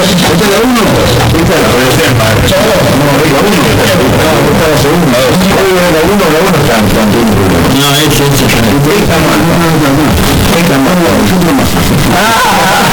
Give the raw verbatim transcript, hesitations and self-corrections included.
¿Esta es la uno? Esta es la reserva. No, diga uno. No, esta es la segunda. La uno, la uno está en No, ese es el. Esta más, esta más. Esta más, nosotros más.